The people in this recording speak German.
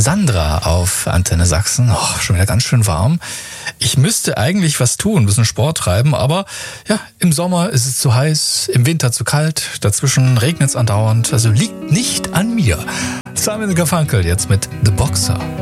Sandra auf Antenne Sachsen. Oh, schon wieder ganz schön warm. Ich müsste eigentlich was tun, ein bisschen Sport treiben, aber ja, im Sommer ist es zu heiß, im Winter zu kalt, dazwischen regnet es andauernd, also liegt nicht an mir. Simon & Garfunkel jetzt mit The Boxer.